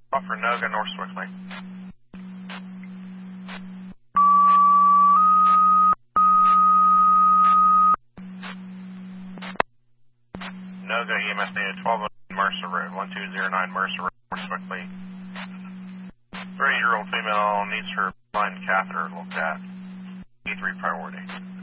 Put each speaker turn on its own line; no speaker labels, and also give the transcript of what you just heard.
Offer Noga, North Swickley. Noga, EMS needed 12 Mercer Road, 1209 Mercer Road, North Swickley. 30-year-old female needs her blind catheter looked at. E3 priority.